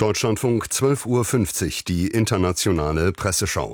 Deutschlandfunk 12:50 Uhr, die internationale Presseschau.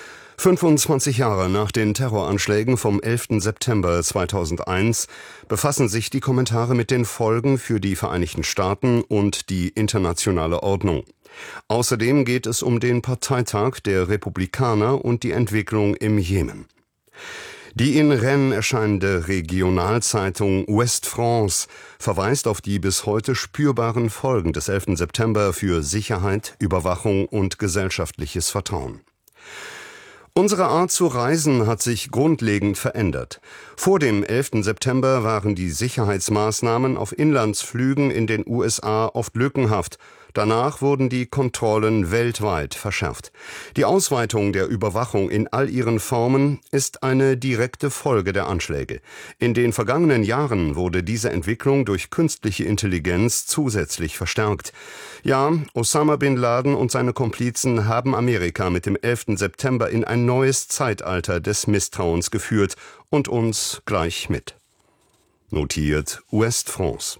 25 Jahre nach den Terroranschlägen vom 11. September 2001 befassen sich die Kommentare mit den Folgen für die Vereinigten Staaten und die internationale Ordnung. Außerdem geht es um den Parteitag der Republikaner und die Entwicklung im Jemen. Die in Rennes erscheinende Regionalzeitung Ouest France verweist auf die bis heute spürbaren Folgen des 11. September für Sicherheit, Überwachung und gesellschaftliches Vertrauen. Unsere Art zu reisen hat sich grundlegend verändert. Vor dem 11. September waren die Sicherheitsmaßnahmen auf Inlandsflügen in den USA oft lückenhaft. Danach wurden die Kontrollen weltweit verschärft. Die Ausweitung der Überwachung in all ihren Formen ist eine direkte Folge der Anschläge. In den vergangenen Jahren wurde diese Entwicklung durch künstliche Intelligenz zusätzlich verstärkt. Ja, Osama bin Laden und seine Komplizen haben Amerika mit dem 11. September in ein neues Zeitalter des Misstrauens geführt und uns gleich mit. Notiert Ouest France.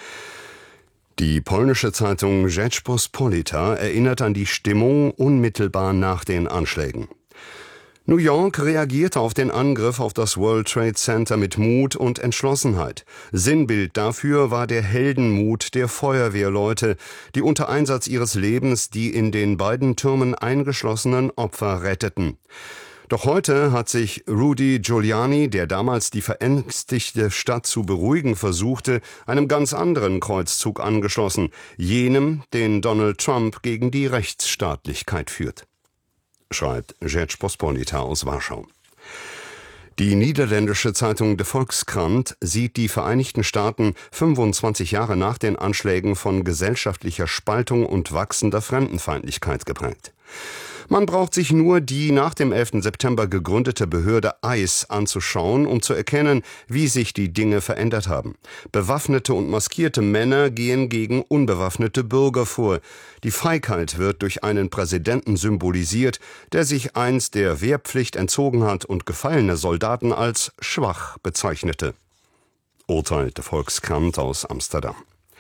Die polnische Zeitung Rzeczpospolita erinnert an die Stimmung unmittelbar nach den Anschlägen. New York reagierte auf den Angriff auf das World Trade Center mit Mut und Entschlossenheit. Sinnbild dafür war der Heldenmut der Feuerwehrleute, die unter Einsatz ihres Lebens die in den beiden Türmen eingeschlossenen Opfer retteten. Doch heute hat sich Rudy Giuliani, der damals die verängstigte Stadt zu beruhigen versuchte, einem ganz anderen Kreuzzug angeschlossen, jenem, den Donald Trump gegen die Rechtsstaatlichkeit führt, schreibt Rzeczpospolita aus Warschau. Die niederländische Zeitung De Volkskrant sieht die Vereinigten Staaten 25 Jahre nach den Anschlägen von gesellschaftlicher Spaltung und wachsender Fremdenfeindlichkeit geprägt. Man braucht sich nur die nach dem 11. September gegründete Behörde ICE anzuschauen, um zu erkennen, wie sich die Dinge verändert haben. Bewaffnete und maskierte Männer gehen gegen unbewaffnete Bürger vor. Die Feigheit wird durch einen Präsidenten symbolisiert, der sich einst der Wehrpflicht entzogen hat und gefallene Soldaten als schwach bezeichnete, urteilte Volkskrant aus Amsterdam.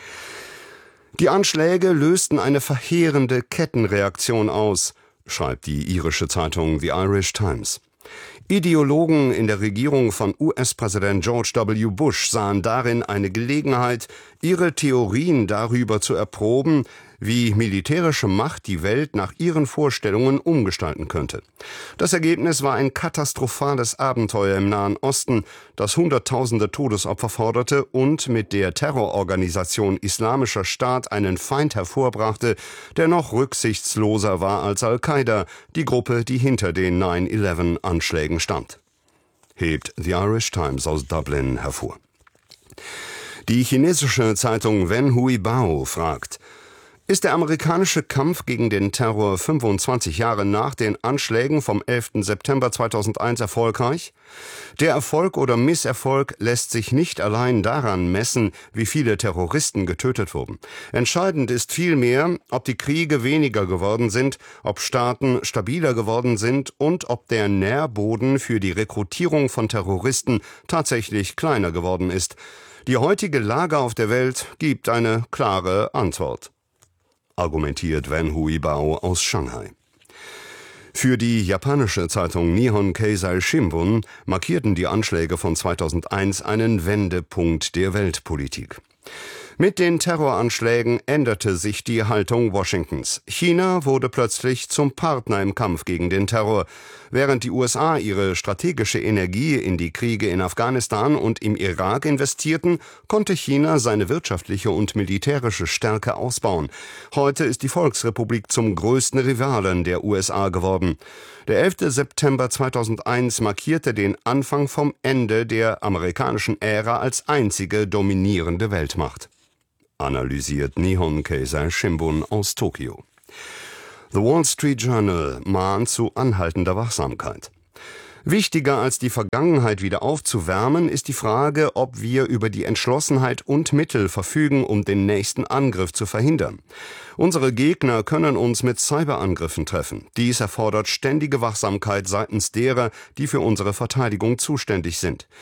Die Anschläge lösten eine verheerende Kettenreaktion aus, schreibt die irische Zeitung The Irish Times. Ideologen in der Regierung von US-Präsident George W. Bush sahen darin eine Gelegenheit, ihre Theorien darüber zu erproben, wie militärische Macht die Welt nach ihren Vorstellungen umgestalten könnte. Das Ergebnis war ein katastrophales Abenteuer im Nahen Osten, das Hunderttausende Todesopfer forderte und mit der Terrororganisation Islamischer Staat einen Feind hervorbrachte, der noch rücksichtsloser war als Al-Qaida, die Gruppe, die hinter den 9/11-Anschlägen stand, hebt The Irish Times aus Dublin hervor. Die chinesische Zeitung Wen Hui Bao fragt: Ist der amerikanische Kampf gegen den Terror 25 Jahre nach den Anschlägen vom 11. September 2001 erfolgreich? Der Erfolg oder Misserfolg lässt sich nicht allein daran messen, wie viele Terroristen getötet wurden. Entscheidend ist vielmehr, ob die Kriege weniger geworden sind, ob Staaten stabiler geworden sind und ob der Nährboden für die Rekrutierung von Terroristen tatsächlich kleiner geworden ist. Die heutige Lage auf der Welt gibt eine klare Antwort, argumentiert Wen Hui Bao aus Shanghai. Für die japanische Zeitung Nihon Keizai Shimbun markierten die Anschläge von 2001 einen Wendepunkt der Weltpolitik. Mit den Terroranschlägen änderte sich die Haltung Washingtons. China wurde plötzlich zum Partner im Kampf gegen den Terror. Während die USA ihre strategische Energie in die Kriege in Afghanistan und im Irak investierten, konnte China seine wirtschaftliche und militärische Stärke ausbauen. Heute ist die Volksrepublik zum größten Rivalen der USA geworden. Der 11. September 2001 markierte den Anfang vom Ende der amerikanischen Ära als einzige dominierende Weltmacht, analysiert Nihon Keizai Shimbun aus Tokio. The Wall Street Journal mahnt zu anhaltender Wachsamkeit. Wichtiger als die Vergangenheit wieder aufzuwärmen, ist die Frage, ob wir über die Entschlossenheit und Mittel verfügen, um den nächsten Angriff zu verhindern. Unsere Gegner können uns mit Cyberangriffen treffen. Dies erfordert ständige Wachsamkeit seitens derer, die für unsere Verteidigung zuständig sind.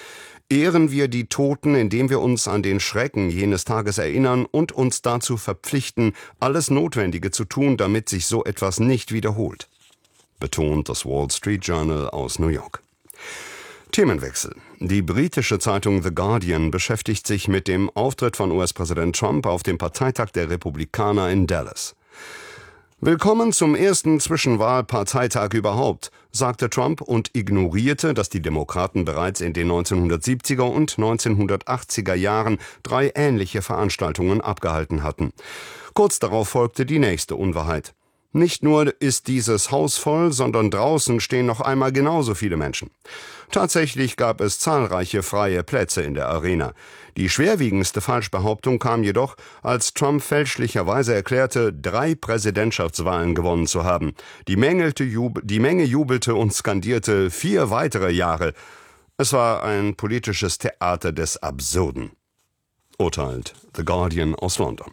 Ehren wir die Toten, indem wir uns an den Schrecken jenes Tages erinnern und uns dazu verpflichten, alles Notwendige zu tun, damit sich so etwas nicht wiederholt, betont das Wall Street Journal aus New York. Themenwechsel. Die britische Zeitung The Guardian beschäftigt sich mit dem Auftritt von US-Präsident Trump auf dem Parteitag der Republikaner in Dallas. Willkommen zum ersten Zwischenwahlparteitag überhaupt, sagte Trump und ignorierte, dass die Demokraten bereits in den 1970er und 1980er Jahren 3 ähnliche Veranstaltungen abgehalten hatten. Kurz darauf folgte die nächste Unwahrheit. Nicht nur ist dieses Haus voll, sondern draußen stehen noch einmal genauso viele Menschen. Tatsächlich gab es zahlreiche freie Plätze in der Arena. Die schwerwiegendste Falschbehauptung kam jedoch, als Trump fälschlicherweise erklärte, 3 Präsidentschaftswahlen gewonnen zu haben. Die Menge jubelte und skandierte 4 weitere Jahre. Es war ein politisches Theater des Absurden, urteilt The Guardian aus London.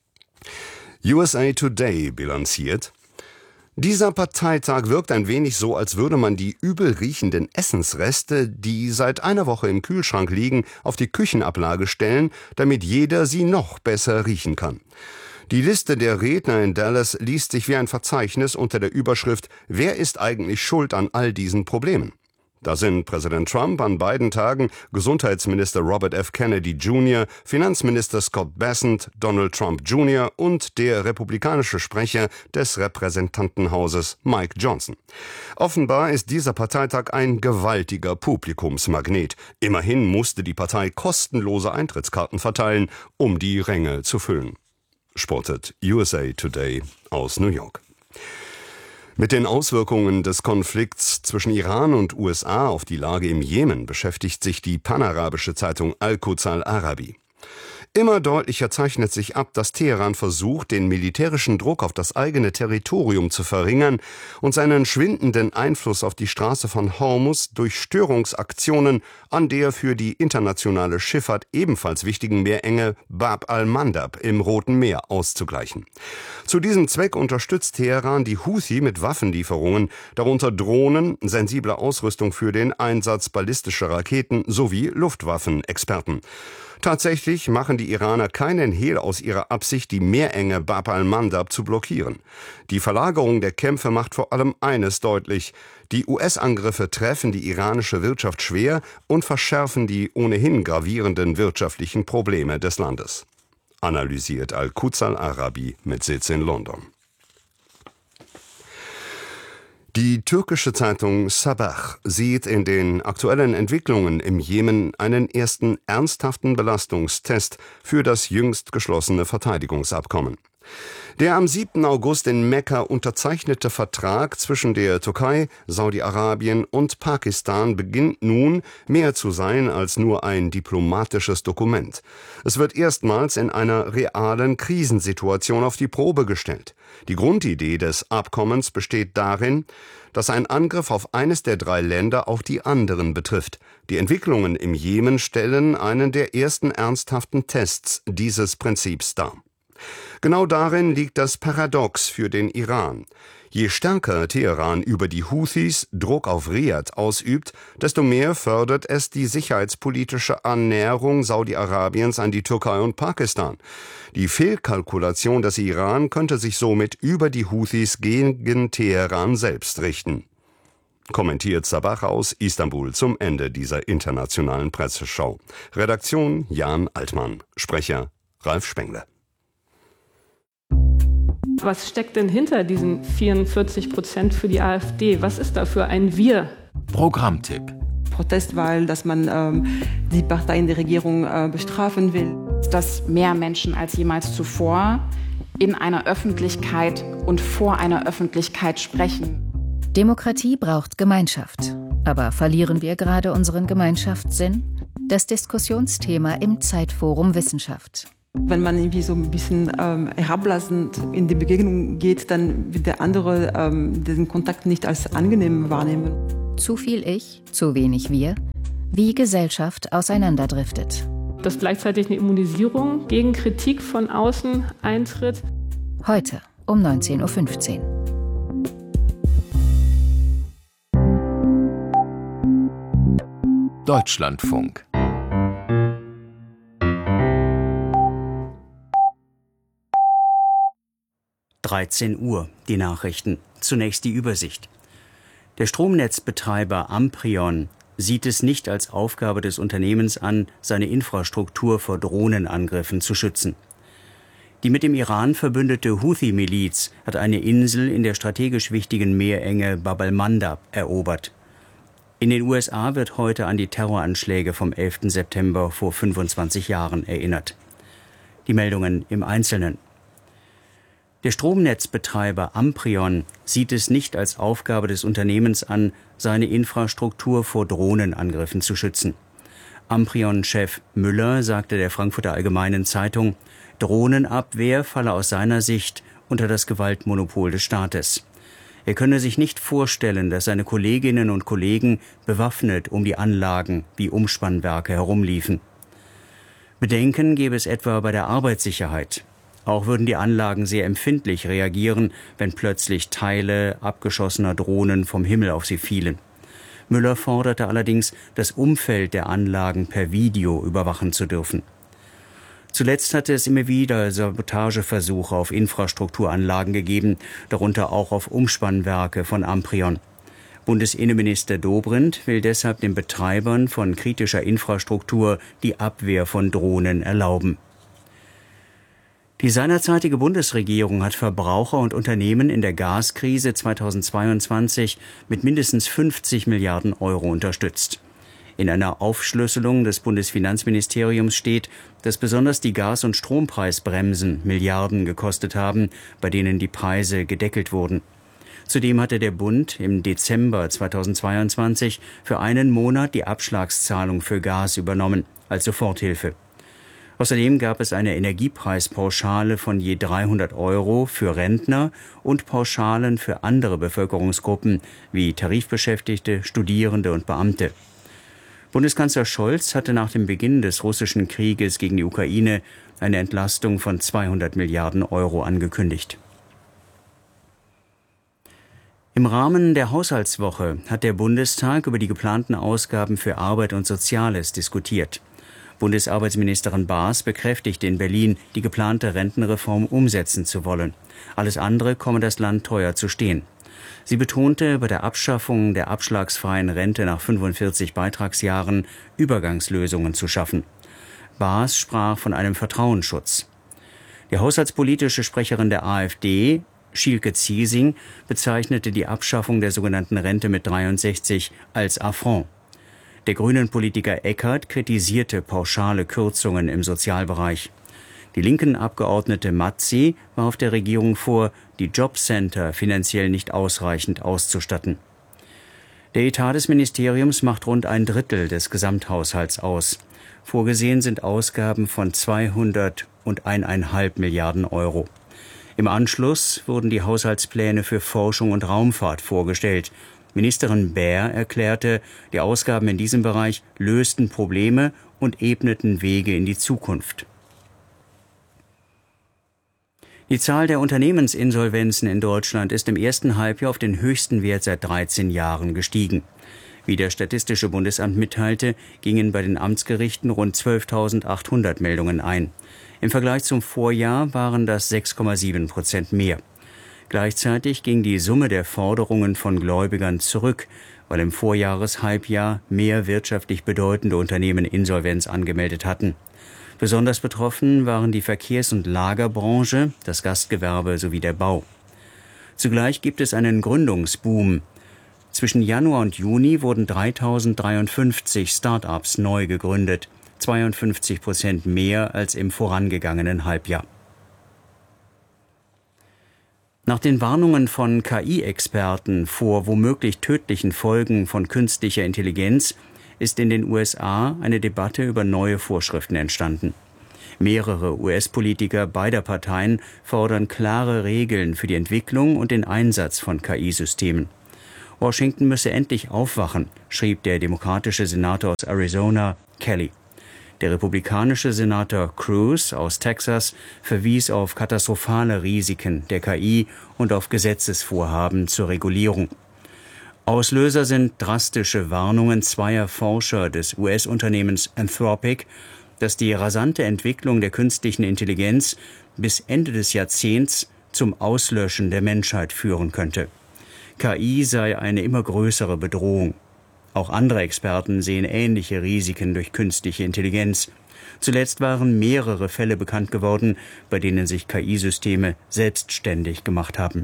USA Today bilanziert: Dieser Parteitag wirkt ein wenig so, als würde man die übel riechenden Essensreste, die seit einer Woche im Kühlschrank liegen, auf die Küchenablage stellen, damit jeder sie noch besser riechen kann. Die Liste der Redner in Dallas liest sich wie ein Verzeichnis unter der Überschrift »Wer ist eigentlich schuld an all diesen Problemen?« Da sind Präsident Trump an beiden Tagen, Gesundheitsminister Robert F. Kennedy Jr., Finanzminister Scott Bessent, Donald Trump Jr. und der republikanische Sprecher des Repräsentantenhauses Mike Johnson. Offenbar ist dieser Parteitag ein gewaltiger Publikumsmagnet. Immerhin musste die Partei kostenlose Eintrittskarten verteilen, um die Ränge zu füllen, spottet USA Today aus New York. Mit den Auswirkungen des Konflikts zwischen Iran und USA auf die Lage im Jemen beschäftigt sich die panarabische Zeitung Al-Quds Al-Arabi. Immer deutlicher zeichnet sich ab, dass Teheran versucht, den militärischen Druck auf das eigene Territorium zu verringern und seinen schwindenden Einfluss auf die Straße von Hormuz durch Störungsaktionen an der für die internationale Schifffahrt ebenfalls wichtigen Meerenge Bab al-Mandab im Roten Meer auszugleichen. Zu diesem Zweck unterstützt Teheran die Houthi mit Waffenlieferungen, darunter Drohnen, sensible Ausrüstung für den Einsatz ballistischer Raketen sowie Luftwaffenexperten. Tatsächlich machen die Iraner keinen Hehl aus ihrer Absicht, die Meerenge Bab al-Mandab zu blockieren. Die Verlagerung der Kämpfe macht vor allem eines deutlich: Die US-Angriffe treffen die iranische Wirtschaft schwer und verschärfen die ohnehin gravierenden wirtschaftlichen Probleme des Landes, analysiert Al-Quds Al-Arabi mit Sitz in London. Die türkische Zeitung Sabah sieht in den aktuellen Entwicklungen im Jemen einen ersten ernsthaften Belastungstest für das jüngst geschlossene Verteidigungsabkommen. Der am 7. August in Mekka unterzeichnete Vertrag zwischen der Türkei, Saudi-Arabien und Pakistan beginnt nun mehr zu sein als nur ein diplomatisches Dokument. Es wird erstmals in einer realen Krisensituation auf die Probe gestellt. Die Grundidee des Abkommens besteht darin, dass ein Angriff auf eines der 3 Länder auch die anderen betrifft. Die Entwicklungen im Jemen stellen einen der ersten ernsthaften Tests dieses Prinzips dar. Genau darin liegt das Paradox für den Iran. Je stärker Teheran über die Houthis Druck auf Riad ausübt, desto mehr fördert es die sicherheitspolitische Annäherung Saudi-Arabiens an die Türkei und Pakistan. Die Fehlkalkulation des Iran könnte sich somit über die Houthis gegen Teheran selbst richten, kommentiert Sabah aus Istanbul zum Ende dieser internationalen Presseschau. Redaktion Jan Altmann, Sprecher Ralf Spengler. Was steckt denn hinter diesen 44% für die AfD? Was ist da für ein Wir? Programmtipp. Protestwahl, dass man die Partei in der Regierung bestrafen will. Dass mehr Menschen als jemals zuvor in einer Öffentlichkeit und vor einer Öffentlichkeit sprechen. Demokratie braucht Gemeinschaft. Aber verlieren wir gerade unseren Gemeinschaftssinn? Das Diskussionsthema im Zeitforum Wissenschaft. Wenn man irgendwie so ein bisschen herablassend in die Begegnung geht, dann wird der andere diesen Kontakt nicht als angenehm wahrnehmen. Zu viel Ich, zu wenig Wir. Wie Gesellschaft auseinanderdriftet. Dass gleichzeitig eine Immunisierung gegen Kritik von außen eintritt. Heute um 19:15 Uhr. Deutschlandfunk. 13 Uhr, die Nachrichten. Zunächst die Übersicht. Der Stromnetzbetreiber Amprion sieht es nicht als Aufgabe des Unternehmens an, seine Infrastruktur vor Drohnenangriffen zu schützen. Die mit dem Iran verbündete Houthi-Miliz hat eine Insel in der strategisch wichtigen Meerenge Bab el-Mandab erobert. In den USA wird heute an die Terroranschläge vom 11. September vor 25 Jahren erinnert. Die Meldungen im Einzelnen. Der Stromnetzbetreiber Amprion sieht es nicht als Aufgabe des Unternehmens an, seine Infrastruktur vor Drohnenangriffen zu schützen. Amprion-Chef Müller sagte der Frankfurter Allgemeinen Zeitung, Drohnenabwehr falle aus seiner Sicht unter das Gewaltmonopol des Staates. Er könne sich nicht vorstellen, dass seine Kolleginnen und Kollegen bewaffnet um die Anlagen wie Umspannwerke herumliefen. Bedenken gäbe es etwa bei der Arbeitssicherheit. Auch würden die Anlagen sehr empfindlich reagieren, wenn plötzlich Teile abgeschossener Drohnen vom Himmel auf sie fielen. Müller forderte allerdings, das Umfeld der Anlagen per Video überwachen zu dürfen. Zuletzt hatte es immer wieder Sabotageversuche auf Infrastrukturanlagen gegeben, darunter auch auf Umspannwerke von Amprion. Bundesinnenminister Dobrindt will deshalb den Betreibern von kritischer Infrastruktur die Abwehr von Drohnen erlauben. Die seinerzeitige Bundesregierung hat Verbraucher und Unternehmen in der Gaskrise 2022 mit mindestens 50 Milliarden Euro unterstützt. In einer Aufschlüsselung des Bundesfinanzministeriums steht, dass besonders die Gas- und Strompreisbremsen Milliarden gekostet haben, bei denen die Preise gedeckelt wurden. Zudem hatte der Bund im Dezember 2022 für einen Monat die Abschlagszahlung für Gas übernommen, als Soforthilfe. Außerdem gab es eine Energiepreispauschale von je 300 Euro für Rentner und Pauschalen für andere Bevölkerungsgruppen wie Tarifbeschäftigte, Studierende und Beamte. Bundeskanzler Scholz hatte nach dem Beginn des russischen Krieges gegen die Ukraine eine Entlastung von 200 Milliarden Euro angekündigt. Im Rahmen der Haushaltswoche hat der Bundestag über die geplanten Ausgaben für Arbeit und Soziales diskutiert. Bundesarbeitsministerin Baas bekräftigte in Berlin, die geplante Rentenreform umsetzen zu wollen. Alles andere komme das Land teuer zu stehen. Sie betonte, bei der Abschaffung der abschlagsfreien Rente nach 45 Beitragsjahren Übergangslösungen zu schaffen. Baas sprach von einem Vertrauensschutz. Die haushaltspolitische Sprecherin der AfD, Schielke Ziesing, bezeichnete die Abschaffung der sogenannten Rente mit 63 als Affront. Der Grünen-Politiker Eckert kritisierte pauschale Kürzungen im Sozialbereich. Die linken Abgeordnete Mazzi warf der Regierung vor, die Jobcenter finanziell nicht ausreichend auszustatten. Der Etat des Ministeriums macht rund ein Drittel des Gesamthaushalts aus. Vorgesehen sind Ausgaben von 201,5 Milliarden Euro. Im Anschluss wurden die Haushaltspläne für Forschung und Raumfahrt vorgestellt. Ministerin Baer erklärte, die Ausgaben in diesem Bereich lösten Probleme und ebneten Wege in die Zukunft. Die Zahl der Unternehmensinsolvenzen in Deutschland ist im ersten Halbjahr auf den höchsten Wert seit 13 Jahren gestiegen. Wie das Statistische Bundesamt mitteilte, gingen bei den Amtsgerichten rund 12.800 Meldungen ein. Im Vergleich zum Vorjahr waren das 6,7% mehr. Gleichzeitig ging die Summe der Forderungen von Gläubigern zurück, weil im Vorjahreshalbjahr mehr wirtschaftlich bedeutende Unternehmen Insolvenz angemeldet hatten. Besonders betroffen waren die Verkehrs- und Lagerbranche, das Gastgewerbe sowie der Bau. Zugleich gibt es einen Gründungsboom. Zwischen Januar und Juni wurden 3.053 Start-ups neu gegründet, 52% mehr als im vorangegangenen Halbjahr. Nach den Warnungen von KI-Experten vor womöglich tödlichen Folgen von künstlicher Intelligenz ist in den USA eine Debatte über neue Vorschriften entstanden. Mehrere US-Politiker beider Parteien fordern klare Regeln für die Entwicklung und den Einsatz von KI-Systemen. Washington müsse endlich aufwachen, schrieb der demokratische Senator aus Arizona, Kelly. Der republikanische Senator Cruz aus Texas verwies auf katastrophale Risiken der KI und auf Gesetzesvorhaben zur Regulierung. Auslöser sind drastische Warnungen zweier Forscher des US-Unternehmens Anthropic, dass die rasante Entwicklung der künstlichen Intelligenz bis Ende des Jahrzehnts zum Auslöschen der Menschheit führen könnte. KI sei eine immer größere Bedrohung. Auch andere Experten sehen ähnliche Risiken durch künstliche Intelligenz. Zuletzt waren mehrere Fälle bekannt geworden, bei denen sich KI-Systeme selbstständig gemacht haben.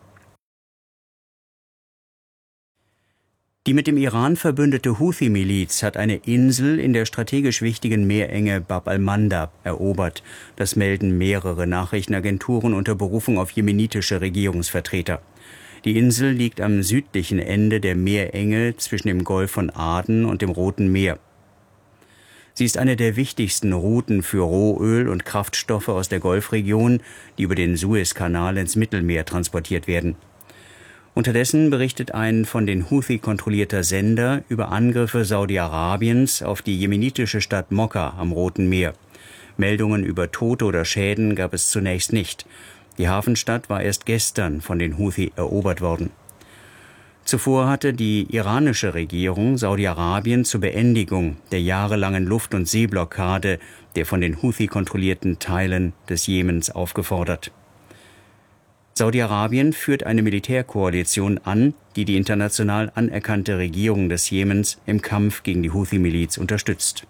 Die mit dem Iran verbündete Houthi-Miliz hat eine Insel in der strategisch wichtigen Meerenge Bab al-Mandab erobert. Das melden mehrere Nachrichtenagenturen unter Berufung auf jemenitische Regierungsvertreter. Die Insel liegt am südlichen Ende der Meerenge zwischen dem Golf von Aden und dem Roten Meer. Sie ist eine der wichtigsten Routen für Rohöl und Kraftstoffe aus der Golfregion, die über den Suezkanal ins Mittelmeer transportiert werden. Unterdessen berichtet ein von den Houthi kontrollierter Sender über Angriffe Saudi-Arabiens auf die jemenitische Stadt Mokka am Roten Meer. Meldungen über Tote oder Schäden gab es zunächst nicht. Die Hafenstadt war erst gestern von den Houthi erobert worden. Zuvor hatte die iranische Regierung Saudi-Arabien zur Beendigung der jahrelangen Luft- und Seeblockade der von den Houthi kontrollierten Teilen des Jemens aufgefordert. Saudi-Arabien führt eine Militärkoalition an, die die international anerkannte Regierung des Jemens im Kampf gegen die Houthi-Miliz unterstützt.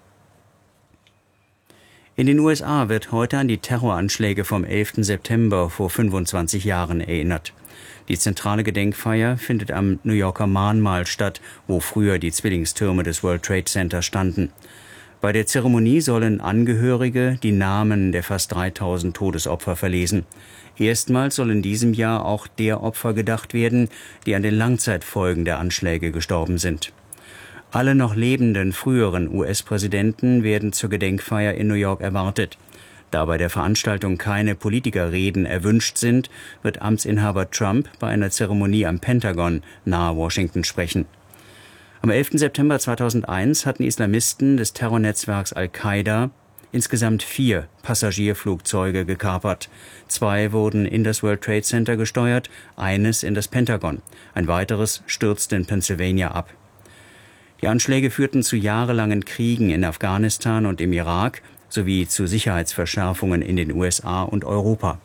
In den USA wird heute an die Terroranschläge vom 11. September vor 25 Jahren erinnert. Die zentrale Gedenkfeier findet am New Yorker Mahnmal statt, wo früher die Zwillingstürme des World Trade Center standen. Bei der Zeremonie sollen Angehörige die Namen der fast 3000 Todesopfer verlesen. Erstmals soll in diesem Jahr auch der Opfer gedacht werden, die an den Langzeitfolgen der Anschläge gestorben sind. Alle noch lebenden früheren US-Präsidenten werden zur Gedenkfeier in New York erwartet. Da bei der Veranstaltung keine Politikerreden erwünscht sind, wird Amtsinhaber Trump bei einer Zeremonie am Pentagon nahe Washington sprechen. Am 11. September 2001 hatten Islamisten des Terrornetzwerks Al-Qaida insgesamt 4 Passagierflugzeuge gekapert. 2 wurden in das World Trade Center gesteuert, eines in das Pentagon. Ein weiteres stürzte in Pennsylvania ab. Die Anschläge führten zu jahrelangen Kriegen in Afghanistan und im Irak sowie zu Sicherheitsverschärfungen in den USA und Europa.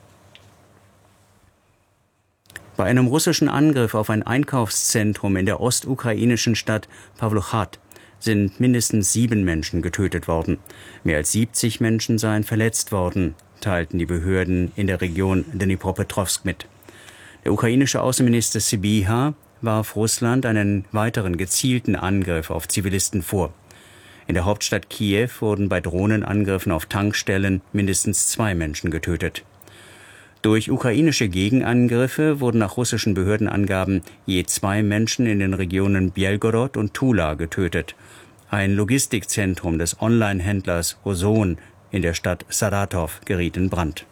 Bei einem russischen Angriff auf ein Einkaufszentrum in der ostukrainischen Stadt Pawluchat sind mindestens 7 Menschen getötet worden. Mehr als 70 Menschen seien verletzt worden, teilten die Behörden in der Region Dnipropetrovsk mit. Der ukrainische Außenminister Sybiha warf Russland einen weiteren gezielten Angriff auf Zivilisten vor. In der Hauptstadt Kiew wurden bei Drohnenangriffen auf Tankstellen mindestens 2 Menschen getötet. Durch ukrainische Gegenangriffe wurden nach russischen Behördenangaben je 2 Menschen in den Regionen Belgorod und Tula getötet. Ein Logistikzentrum des Online-Händlers Ozon in der Stadt Saratov geriet in Brand.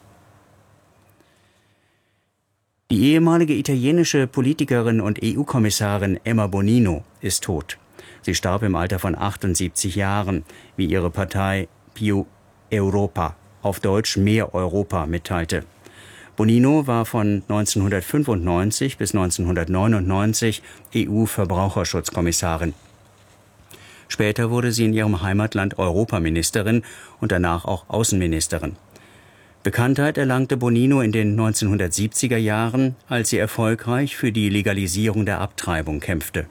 Die ehemalige italienische Politikerin und EU-Kommissarin Emma Bonino ist tot. Sie starb im Alter von 78 Jahren, wie ihre Partei Più Europa, auf Deutsch Mehr Europa, mitteilte. Bonino war von 1995 bis 1999 EU-Verbraucherschutzkommissarin. Später wurde sie in ihrem Heimatland Europaministerin und danach auch Außenministerin. Bekanntheit erlangte Bonino in den 1970er Jahren, als sie erfolgreich für die Legalisierung der Abtreibung kämpfte.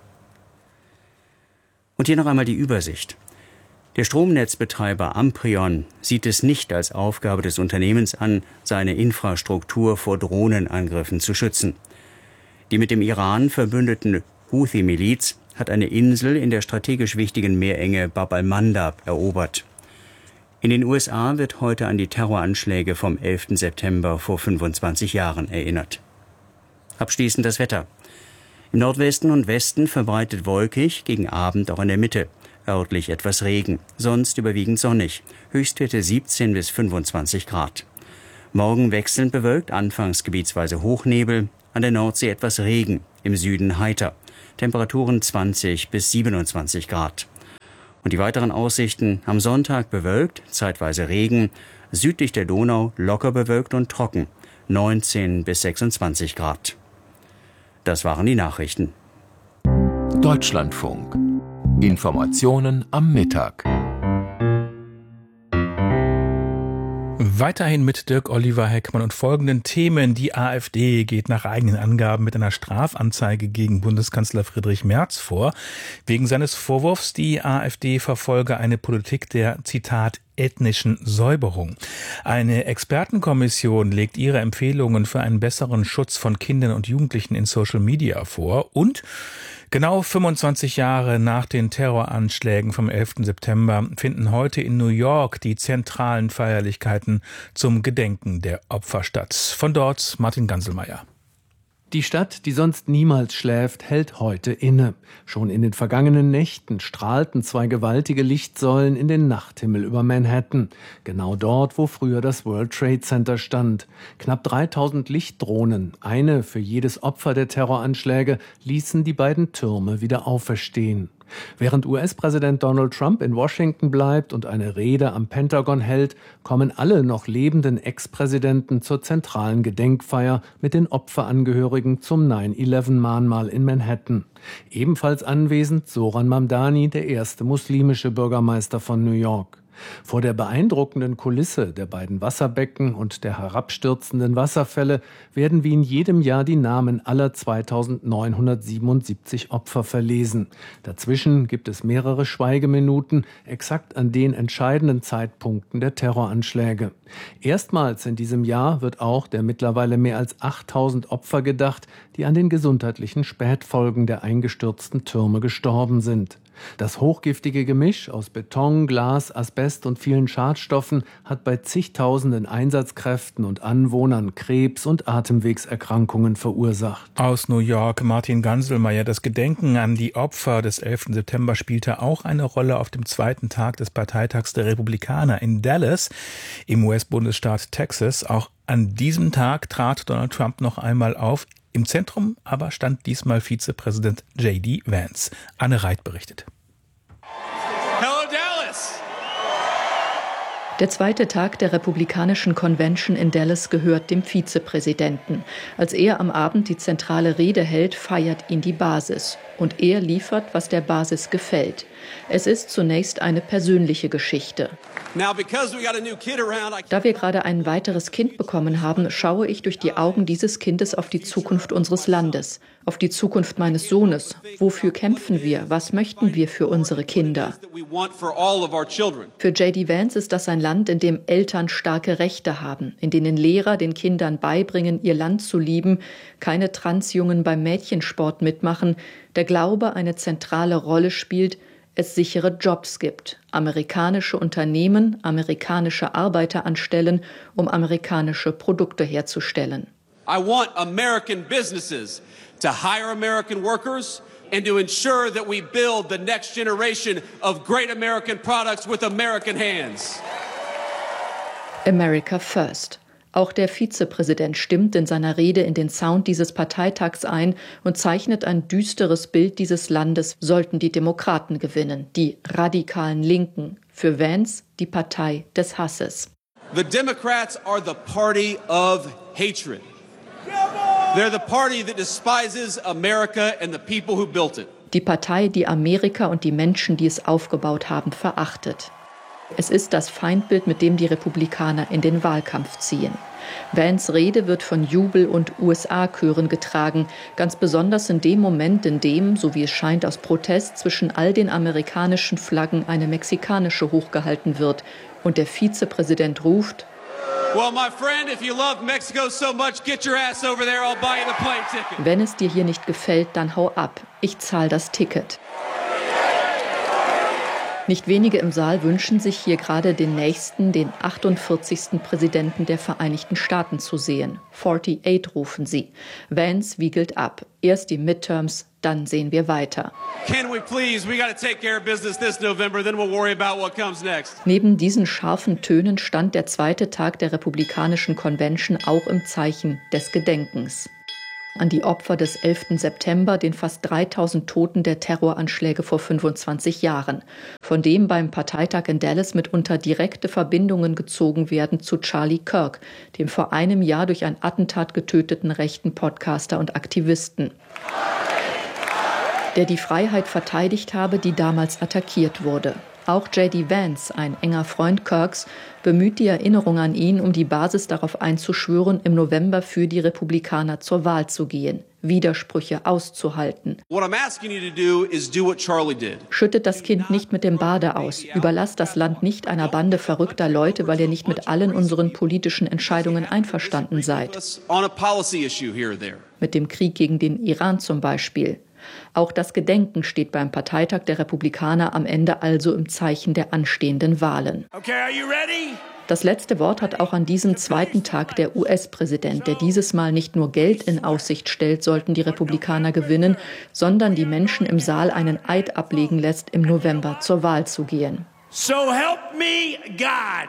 Und hier noch einmal die Übersicht. Der Stromnetzbetreiber Amprion sieht es nicht als Aufgabe des Unternehmens an, seine Infrastruktur vor Drohnenangriffen zu schützen. Die mit dem Iran verbündeten Houthi-Miliz hat eine Insel in der strategisch wichtigen Meerenge Bab al-Mandab erobert. In den USA wird heute an die Terroranschläge vom 11. September vor 25 Jahren erinnert. Abschließend das Wetter. Im Nordwesten und Westen verbreitet wolkig, gegen Abend auch in der Mitte. Örtlich etwas Regen, sonst überwiegend sonnig. Höchstwerte 17 bis 25 Grad. Morgen wechselnd bewölkt, anfangs gebietsweise Hochnebel, an der Nordsee etwas Regen, im Süden heiter. Temperaturen 20 bis 27 Grad. Und die weiteren Aussichten: am Sonntag bewölkt, zeitweise Regen, südlich der Donau locker bewölkt und trocken, 19 bis 26 Grad. Das waren die Nachrichten. Deutschlandfunk. Informationen am Mittag. Weiterhin mit Dirk Oliver Heckmann und folgenden Themen. Die AfD geht nach eigenen Angaben mit einer Strafanzeige gegen Bundeskanzler Friedrich Merz vor, wegen seines Vorwurfs, die AfD verfolge eine Politik der, Zitat, ethnischen Säuberung. Eine Expertenkommission legt ihre Empfehlungen für einen besseren Schutz von Kindern und Jugendlichen in Social Media vor und genau 25 Jahre nach den Terroranschlägen vom 11. September finden heute in New York die zentralen Feierlichkeiten zum Gedenken der Opfer statt. Von dort Martin Ganselmeier. Die Stadt, die sonst niemals schläft, hält heute inne. Schon in den vergangenen Nächten strahlten 2 gewaltige Lichtsäulen in den Nachthimmel über Manhattan. Genau dort, wo früher das World Trade Center stand. Knapp 3000 Lichtdrohnen, eine für jedes Opfer der Terroranschläge, ließen die beiden Türme wieder auferstehen. Während US-Präsident Donald Trump in Washington bleibt und eine Rede am Pentagon hält, kommen alle noch lebenden Ex-Präsidenten zur zentralen Gedenkfeier mit den Opferangehörigen zum 9/11-Mahnmal in Manhattan. Ebenfalls anwesend Zoran Mamdani, der erste muslimische Bürgermeister von New York. Vor der beeindruckenden Kulisse der beiden Wasserbecken und der herabstürzenden Wasserfälle werden wie in jedem Jahr die Namen aller 2977 Opfer verlesen. Dazwischen gibt es mehrere Schweigeminuten, exakt an den entscheidenden Zeitpunkten der Terroranschläge. Erstmals in diesem Jahr wird auch der mittlerweile mehr als 8000 Opfer gedacht, die an den gesundheitlichen Spätfolgen der eingestürzten Türme gestorben sind. Das hochgiftige Gemisch aus Beton, Glas, Asbest und vielen Schadstoffen hat bei zigtausenden Einsatzkräften und Anwohnern Krebs- und Atemwegserkrankungen verursacht. Aus New York Martin Ganselmeier. Das Gedenken an die Opfer des 11. September spielte auch eine Rolle auf dem zweiten Tag des Parteitags der Republikaner in Dallas im US-Bundesstaat Texas. Auch an diesem Tag trat Donald Trump noch einmal auf. Im Zentrum aber stand diesmal Vizepräsident J.D. Vance. Anne Reit berichtet. Hello Dallas! Der zweite Tag der Republikanischen Convention in Dallas gehört dem Vizepräsidenten. Als er am Abend die zentrale Rede hält, feiert ihn die Basis. Und er liefert, was der Basis gefällt. Es ist zunächst eine persönliche Geschichte. Da wir gerade ein weiteres Kind bekommen haben, schaue ich durch die Augen dieses Kindes auf die Zukunft unseres Landes, auf die Zukunft meines Sohnes. Wofür kämpfen wir? Was möchten wir für unsere Kinder? Für J.D. Vance ist das ein Land, in dem Eltern starke Rechte haben, in denen Lehrer den Kindern beibringen, ihr Land zu lieben, keine Transjungen beim Mädchensport mitmachen, der Glaube eine zentrale Rolle spielt, es sichere Jobs gibt, amerikanische Unternehmen amerikanische Arbeiter anstellen, um amerikanische Produkte herzustellen. I want American businesses to hire American workers and to ensure that we build the next generation of great American products with American hands. America First. Auch der Vizepräsident stimmt in seiner Rede in den Sound dieses Parteitags ein und zeichnet ein düsteres Bild dieses Landes, sollten die Demokraten gewinnen, die radikalen Linken. Für Vance die Partei des Hasses. The Democrats are the party of hatred. They're the party that despises America and the people who built it. Die Partei, die Amerika und die Menschen, die es aufgebaut haben, verachtet. Es ist das Feindbild, mit dem die Republikaner in den Wahlkampf ziehen. Vance' Rede wird von Jubel- und USA-Chören getragen, ganz besonders in dem Moment, in dem, so wie es scheint aus Protest, zwischen all den amerikanischen Flaggen eine mexikanische hochgehalten wird und der Vizepräsident ruft: Well, my friend, if you love Mexico so much, get your ass over there, I'll buy you the plane ticket. Wenn es dir hier nicht gefällt, dann hau ab. Ich zahle das Ticket. Nicht wenige im Saal wünschen sich hier gerade den nächsten, den 48. Präsidenten der Vereinigten Staaten zu sehen. 48 rufen sie. Vance wiegelt ab. Erst die Midterms, dann sehen wir weiter. Can we please? We got to take care of business this November, then we'll worry about what comes next. Neben diesen scharfen Tönen stand der zweite Tag der Republikanischen Convention auch im Zeichen des Gedenkens an die Opfer des 11. September, den fast 3000 Toten der Terroranschläge vor 25 Jahren, von dem beim Parteitag in Dallas mitunter direkte Verbindungen gezogen werden zu Charlie Kirk, dem vor einem Jahr durch ein Attentat getöteten rechten Podcaster und Aktivisten, der die Freiheit verteidigt habe, die damals attackiert wurde. Auch J.D. Vance, ein enger Freund Kirks, bemüht die Erinnerung an ihn, um die Basis darauf einzuschwören, im November für die Republikaner zur Wahl zu gehen, Widersprüche auszuhalten. Schüttet das Kind nicht mit dem Bade aus, überlasst das Land nicht einer Bande verrückter Leute, weil ihr nicht mit allen unseren politischen Entscheidungen einverstanden seid. Mit dem Krieg gegen den Iran zum Beispiel. Auch das Gedenken steht beim Parteitag der Republikaner am Ende also im Zeichen der anstehenden Wahlen. Okay, are you ready? Das letzte Wort hat auch an diesem zweiten Tag der US-Präsident, der dieses Mal nicht nur Geld in Aussicht stellt, sollten die Republikaner gewinnen, sondern die Menschen im Saal einen Eid ablegen lässt, im November zur Wahl zu gehen. So help me God.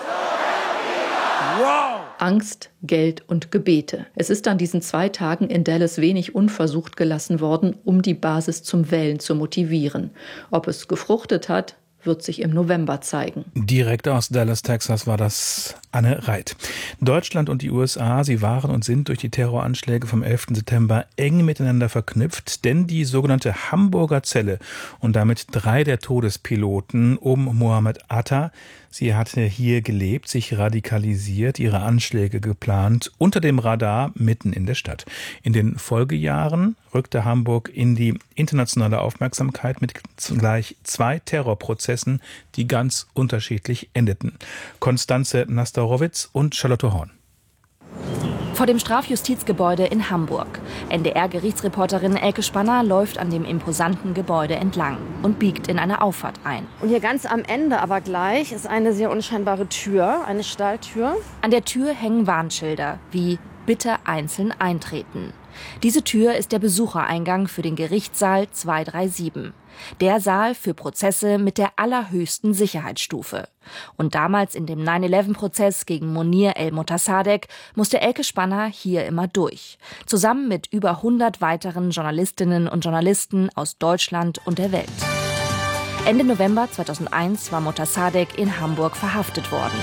Wow. Angst, Geld und Gebete. Es ist an diesen 2 Tagen in Dallas wenig unversucht gelassen worden, um die Basis zum Wählen zu motivieren. Ob es gefruchtet hat, wird sich im November zeigen. Direkt aus Dallas, Texas war das Anne Reit. Deutschland und die USA, sie waren und sind durch die Terroranschläge vom 11. September eng miteinander verknüpft, denn die sogenannte Hamburger Zelle und damit 3 der Todespiloten um Mohammed Atta, sie hatte hier gelebt, sich radikalisiert, ihre Anschläge geplant, unter dem Radar mitten in der Stadt. In den Folgejahren rückte Hamburg in die internationale Aufmerksamkeit mit gleich 2 Terrorprozessen, die ganz unterschiedlich endeten. Konstanze Nastorowitz und Charlotte Horn. Vor dem Strafjustizgebäude in Hamburg. NDR-Gerichtsreporterin Elke Spanner läuft an dem imposanten Gebäude entlang und biegt in eine Auffahrt ein. Und hier ganz am Ende aber gleich ist eine sehr unscheinbare Tür, eine Stahltür. An der Tür hängen Warnschilder wie „Bitte einzeln eintreten“. Diese Tür ist der Besuchereingang für den Gerichtssaal 237. Der Saal für Prozesse mit der allerhöchsten Sicherheitsstufe. Und damals in dem 9/11-Prozess gegen Monir el-Motassadegh musste Elke Spanner hier immer durch. Zusammen mit über 100 weiteren Journalistinnen und Journalisten aus Deutschland und der Welt. Ende November 2001 war Motassadegh in Hamburg verhaftet worden.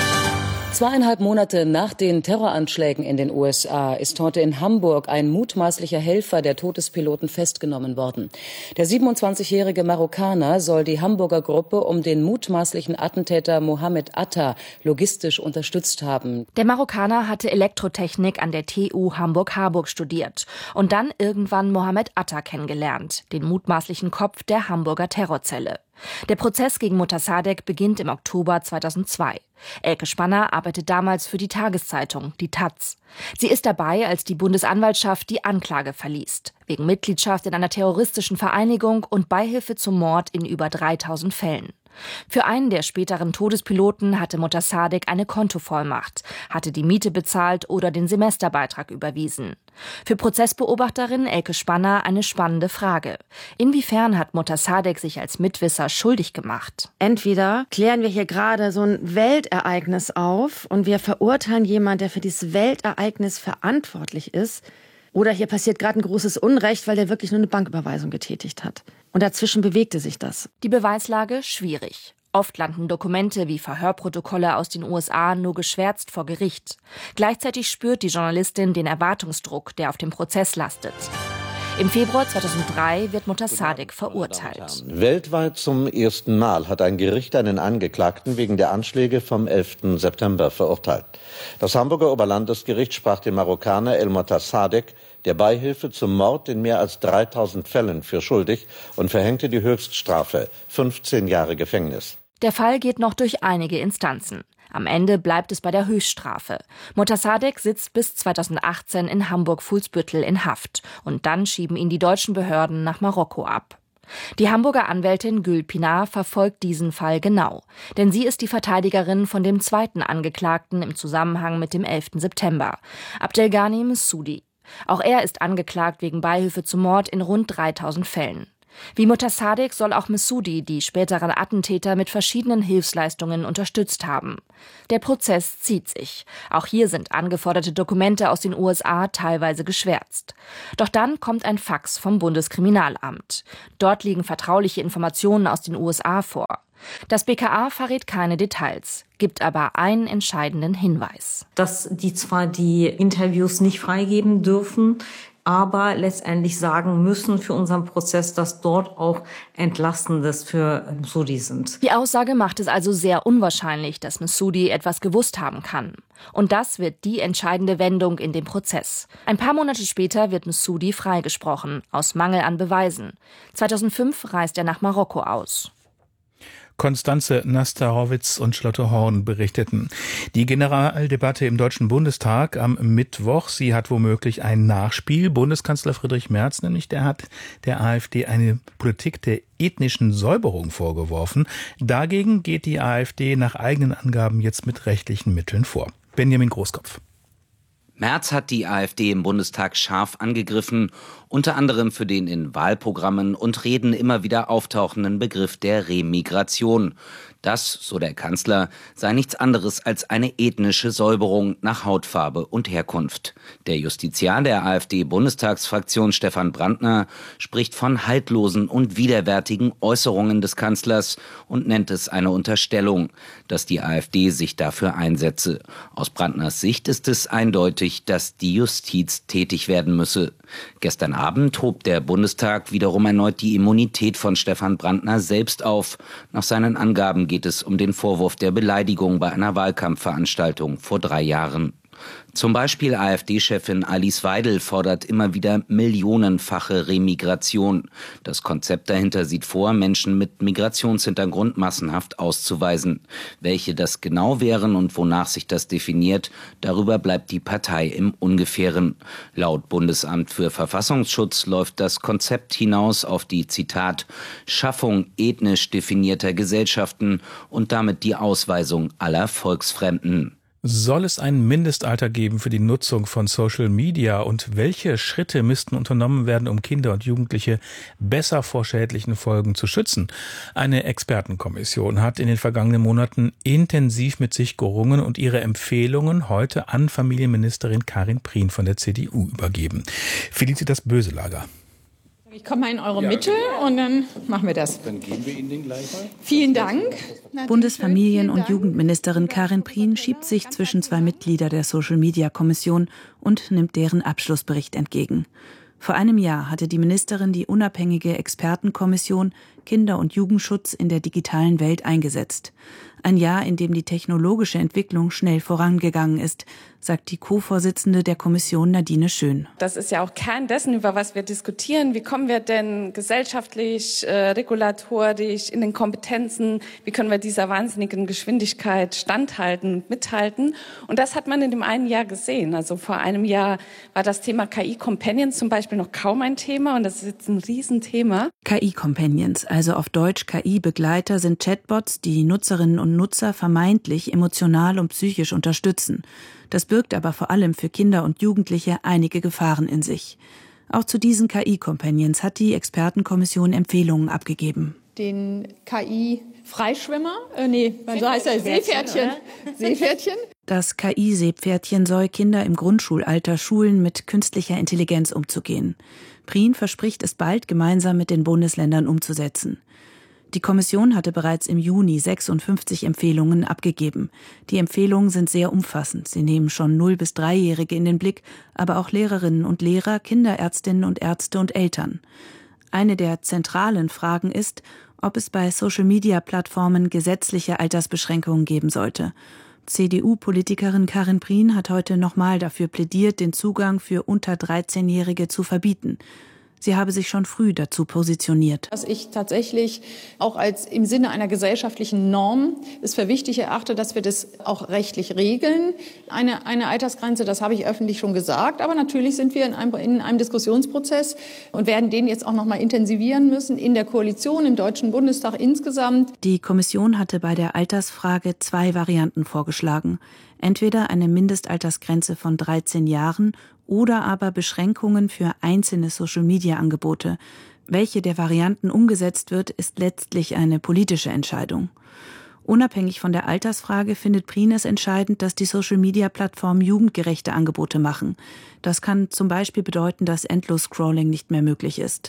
2,5 Monate nach den Terroranschlägen in den USA ist heute in Hamburg ein mutmaßlicher Helfer der Todespiloten festgenommen worden. Der 27-jährige Marokkaner soll die Hamburger Gruppe um den mutmaßlichen Attentäter Mohammed Atta logistisch unterstützt haben. Der Marokkaner hatte Elektrotechnik an der TU Hamburg-Harburg studiert und dann irgendwann Mohammed Atta kennengelernt, den mutmaßlichen Kopf der Hamburger Terrorzelle. Der Prozess gegen Motassadegh beginnt im Oktober 2002. Elke Spanner arbeitet damals für die Tageszeitung, die taz. Sie ist dabei, als die Bundesanwaltschaft die Anklage verliest, wegen Mitgliedschaft in einer terroristischen Vereinigung und Beihilfe zum Mord in über 3000 Fällen. Für einen der späteren Todespiloten hatte Motassadegh eine Kontovollmacht, hatte die Miete bezahlt oder den Semesterbeitrag überwiesen. Für Prozessbeobachterin Elke Spanner eine spannende Frage. Inwiefern hat Motassadegh sich als Mitwisser schuldig gemacht? Entweder klären wir hier gerade so ein Weltereignis auf und wir verurteilen jemanden, der für dieses Weltereignis verantwortlich ist, oder hier passiert gerade ein großes Unrecht, weil der wirklich nur eine Banküberweisung getätigt hat. Und dazwischen bewegte sich das. Die Beweislage schwierig. Oft landen Dokumente wie Verhörprotokolle aus den USA nur geschwärzt vor Gericht. Gleichzeitig spürt die Journalistin den Erwartungsdruck, der auf dem Prozess lastet. Im Februar 2003 wird Motassadegh verurteilt. Weltweit zum ersten Mal hat ein Gericht einen Angeklagten wegen der Anschläge vom 11. September verurteilt. Das Hamburger Oberlandesgericht sprach den Marokkaner el-Motassadegh der Beihilfe zum Mord in mehr als 3000 Fällen für schuldig und verhängte die Höchststrafe, 15 Jahre Gefängnis. Der Fall geht noch durch einige Instanzen. Am Ende bleibt es bei der Höchststrafe. Motassadegh sitzt bis 2018 in Hamburg-Fuhlsbüttel in Haft. Und dann schieben ihn die deutschen Behörden nach Marokko ab. Die Hamburger Anwältin Gül Pinar verfolgt diesen Fall genau. Denn sie ist die Verteidigerin von dem zweiten Angeklagten im Zusammenhang mit dem 11. September, Abdelghani Messoudi. Auch er ist angeklagt wegen Beihilfe zum Mord in rund 3000 Fällen. Wie Motassadegh soll auch Messoudi die späteren Attentäter mit verschiedenen Hilfsleistungen unterstützt haben. Der Prozess zieht sich. Auch hier sind angeforderte Dokumente aus den USA teilweise geschwärzt. Doch dann kommt ein Fax vom Bundeskriminalamt. Dort liegen vertrauliche Informationen aus den USA vor. Das BKA verrät keine Details, gibt aber einen entscheidenden Hinweis. Dass die zwar die Interviews nicht freigeben dürfen, aber letztendlich sagen müssen für unseren Prozess, dass dort auch Entlastendes für Msudi sind. Die Aussage macht es also sehr unwahrscheinlich, dass Msudi etwas gewusst haben kann. Und das wird die entscheidende Wendung in dem Prozess. Ein paar Monate später wird Msudi freigesprochen, aus Mangel an Beweisen. 2005 reist er nach Marokko aus. Konstanze Naster-Horwitz und Charlotte Horn berichteten. Die Generaldebatte im Deutschen Bundestag am Mittwoch, sie hat womöglich ein Nachspiel. Bundeskanzler Friedrich Merz nämlich, der hat der AfD eine Politik der ethnischen Säuberung vorgeworfen. Dagegen geht die AfD nach eigenen Angaben jetzt mit rechtlichen Mitteln vor. Benjamin Großkopf. Merz hat die AfD im Bundestag scharf angegriffen, unter anderem für den in Wahlprogrammen und Reden immer wieder auftauchenden Begriff der Remigration. Das, so der Kanzler, sei nichts anderes als eine ethnische Säuberung nach Hautfarbe und Herkunft. Der Justiziar der AfD-Bundestagsfraktion Stefan Brandner spricht von haltlosen und widerwärtigen Äußerungen des Kanzlers und nennt es eine Unterstellung, dass die AfD sich dafür einsetze. Aus Brandners Sicht ist es eindeutig, dass die Justiz tätig werden müsse. Gestern Abend hob der Bundestag wiederum erneut die Immunität von Stefan Brandner selbst auf. Nach seinen Angaben geht es um den Vorwurf der Beleidigung bei einer Wahlkampfveranstaltung vor 3 Jahren. Zum Beispiel AfD-Chefin Alice Weidel fordert immer wieder millionenfache Remigration. Das Konzept dahinter sieht vor, Menschen mit Migrationshintergrund massenhaft auszuweisen. Welche das genau wären und wonach sich das definiert, darüber bleibt die Partei im Ungefähren. Laut Bundesamt für Verfassungsschutz läuft das Konzept hinaus auf die, Zitat, Schaffung ethnisch definierter Gesellschaften und damit die Ausweisung aller Volksfremden. Soll es ein Mindestalter geben für die Nutzung von Social Media und welche Schritte müssten unternommen werden, um Kinder und Jugendliche besser vor schädlichen Folgen zu schützen? Eine Expertenkommission hat in den vergangenen Monaten intensiv mit sich gerungen und ihre Empfehlungen heute an Familienministerin Karin Prien von der CDU übergeben. Felicitas Böselager. Ich komme mal in eure Mitte und dann machen wir das. Dann geben wir Ihnen den gleich mal. Vielen Dank. Bundesfamilien- und Jugendministerin Karin Prien schiebt sich zwischen 2 Mitglieder der Social-Media-Kommission und nimmt deren Abschlussbericht entgegen. Vor einem Jahr hatte die Ministerin die unabhängige Expertenkommission Kinder- und Jugendschutz in der digitalen Welt eingesetzt. Ein Jahr, in dem die technologische Entwicklung schnell vorangegangen ist, sagt die Co-Vorsitzende der Kommission Nadine Schön. Das ist ja auch Kern dessen, über was wir diskutieren. Wie kommen wir denn gesellschaftlich, regulatorisch, in den Kompetenzen, wie können wir dieser wahnsinnigen Geschwindigkeit standhalten und mithalten? Und das hat man in dem einen Jahr gesehen. Also vor einem Jahr war das Thema KI-Companions zum Beispiel noch kaum ein Thema und das ist jetzt ein Riesenthema. KI-Companions, also auf Deutsch KI-Begleiter, sind Chatbots, die Nutzerinnen und Nutzer vermeintlich emotional und psychisch unterstützen. Das birgt aber vor allem für Kinder und Jugendliche einige Gefahren in sich. Auch zu diesen KI-Companions hat die Expertenkommission Empfehlungen abgegeben. Den KI-Freischwimmer, so heißt er, Seepferdchen. Das KI-Seepferdchen soll Kinder im Grundschulalter schulen, mit künstlicher Intelligenz umzugehen. Prien verspricht es bald gemeinsam mit den Bundesländern umzusetzen. Die Kommission hatte bereits im Juni 56 Empfehlungen abgegeben. Die Empfehlungen sind sehr umfassend. Sie nehmen schon 0- bis 3-Jährige in den Blick, aber auch Lehrerinnen und Lehrer, Kinderärztinnen und Ärzte und Eltern. Eine der zentralen Fragen ist, ob es bei Social-Media-Plattformen gesetzliche Altersbeschränkungen geben sollte. CDU-Politikerin Karin Prien hat heute nochmal dafür plädiert, den Zugang für unter 13-Jährige zu verbieten. Sie habe sich schon früh dazu positioniert. Was ich tatsächlich auch als im Sinne einer gesellschaftlichen Norm es für wichtig erachte, dass wir das auch rechtlich regeln. Eine Altersgrenze, das habe ich öffentlich schon gesagt. Aber natürlich sind wir in einem Diskussionsprozess und werden den jetzt auch noch mal intensivieren müssen in der Koalition, im Deutschen Bundestag insgesamt. Die Kommission hatte bei der Altersfrage 2 Varianten vorgeschlagen. Entweder eine Mindestaltersgrenze von 13 Jahren oder aber Beschränkungen für einzelne Social-Media-Angebote. Welche der Varianten umgesetzt wird, ist letztlich eine politische Entscheidung. Unabhängig von der Altersfrage findet Prien es entscheidend, dass die Social-Media-Plattformen jugendgerechte Angebote machen. Das kann zum Beispiel bedeuten, dass Endlos-Scrolling nicht mehr möglich ist.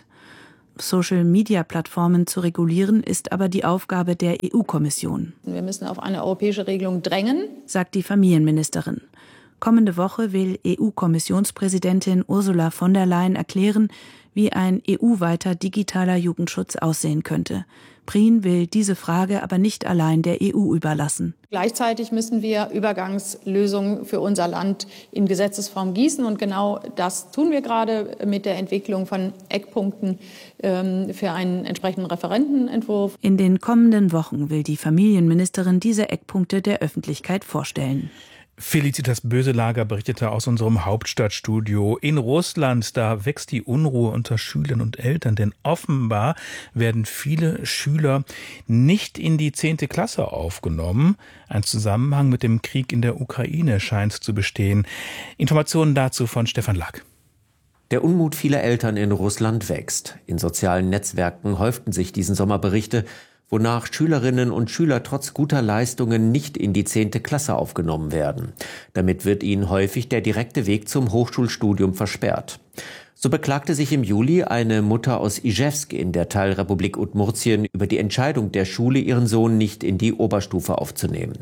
Social-Media-Plattformen zu regulieren, ist aber die Aufgabe der EU-Kommission. Wir müssen auf eine europäische Regelung drängen, sagt die Familienministerin. Kommende Woche will EU-Kommissionspräsidentin Ursula von der Leyen erklären, wie ein EU-weiter digitaler Jugendschutz aussehen könnte. Prien will diese Frage aber nicht allein der EU überlassen. Gleichzeitig müssen wir Übergangslösungen für unser Land in Gesetzesform gießen. Und genau das tun wir gerade mit der Entwicklung von Eckpunkten für einen entsprechenden Referentenentwurf. In den kommenden Wochen will die Familienministerin diese Eckpunkte der Öffentlichkeit vorstellen. Felicitas Böselager berichtete aus unserem Hauptstadtstudio. In Russland, da wächst die Unruhe unter Schülern und Eltern, denn offenbar werden viele Schüler nicht in die 10. Klasse aufgenommen. Ein Zusammenhang mit dem Krieg in der Ukraine scheint zu bestehen. Informationen dazu von Stefan Lack. Der Unmut vieler Eltern in Russland wächst. In sozialen Netzwerken häuften sich diesen Sommer Berichte, wonach Schülerinnen und Schüler trotz guter Leistungen nicht in die 10. Klasse aufgenommen werden. Damit wird ihnen häufig der direkte Weg zum Hochschulstudium versperrt. So beklagte sich im Juli eine Mutter aus Ijewsk in der Teilrepublik Udmurtien über die Entscheidung der Schule, ihren Sohn nicht in die Oberstufe aufzunehmen.